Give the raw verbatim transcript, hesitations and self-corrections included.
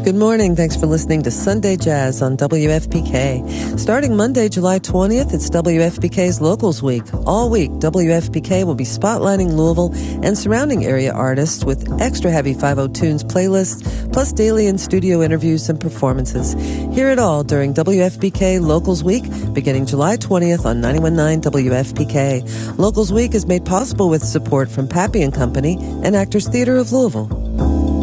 Good morning. Thanks for listening to Sunday Jazz on W F P K. Starting Monday, July twentieth, it's W F P K's Locals Week. All week, W F P K will be spotlighting Louisville and surrounding area artists with extra heavy five oh tunes playlists, plus daily and studio interviews and performances. Hear it all during W F P K Locals Week, beginning July twentieth on ninety-one point nine W F P K. Locals Week is made possible with support from Pappy and Company and Actors Theater of Louisville.